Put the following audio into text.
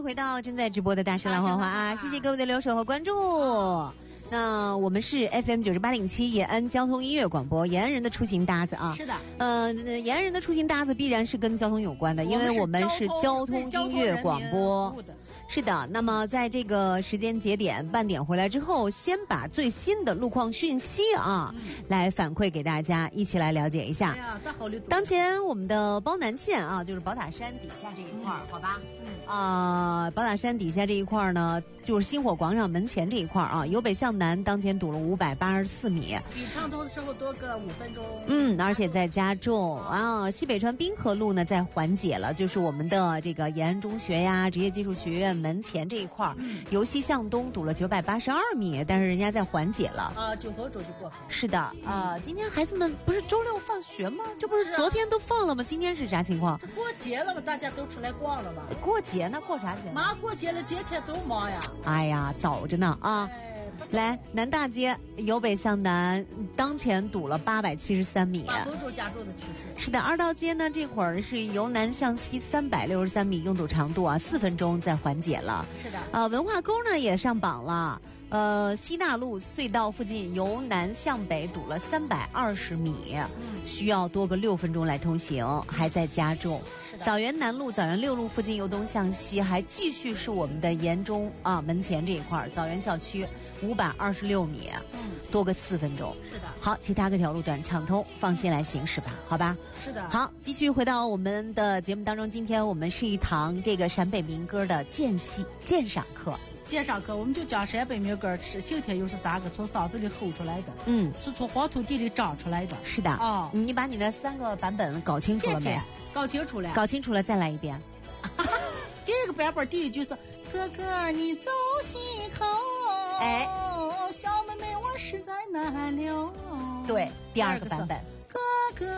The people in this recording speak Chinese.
回到正在直播的大师蓝花花啊！谢谢各位的留守和关注。那我们是 FM 98.7延安交通音乐广播，延安人的出行搭子啊。 是的， 延安人的出行搭子必然是跟交通有关的，因为我们是交通音乐广播。是的，那么在这个时间节点半点回来之后，先把最新的路况讯息来反馈给大家，一起来了解一下。 哎呀， 当前我们的包南线啊，就是宝塔山底下这一块好吧？宝塔山底下这一块呢，就是星火广场门前这一块啊，由北向南当前堵了584米， 比畅通的时候多个5分钟。 而且在加重啊。西北川滨河路呢在缓解了，就是我们的这个延安中学呀、职业技术学院门前这一块，由西向东堵了982米，但是人家在缓解了。 九河州就过。 是的，今天孩子们不是周六放学吗？这不是昨天都放了吗？今天是啥情况？ 这过节了嘛，大家都出来逛了嘛。 过节呢？过啥节？ 马上过节了，节前都忙呀。 哎呀，早着呢啊！来，南大街由北向南，当前堵了873米。 马头州加重的趋势。 是的，二道街呢，这会儿是由南向西363米拥堵长度4分钟在缓解了。 是的。 文化沟呢也上榜了。西大路隧道附近由南向北堵了320米，需要多个6分钟来通行，还在加重。枣园南路、枣园6路附近由东向西还继续是我们的延中门前这一块，枣园校区526米，多个4分钟。 是的。好， 其他各条路段畅通，放心来行驶吧，好吧？ 是的。 好，继续回到我们的节目当中，今天我们是一堂这个陕北民歌的鉴赏课。 鉴赏课我们就讲陕北民歌，吃晴天又是咋个从嗓子里吼出来的？是从黄土地里长出来的。 是的。你把你的3个版本搞清楚了没？ 谢谢。搞清楚了。 搞清楚了，再来一遍。 第一个版本第一句是哥哥你走西口，小妹妹我实在难留。 对，第二个版本